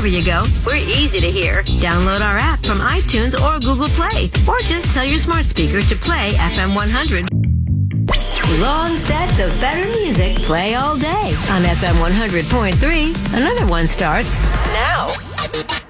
Wherever you go, we're easy to hear. Download our app from iTunes or Google Play, or just tell your smart speaker to play FM 100. Long sets of better music play all day on FM 100.3. Another one starts now.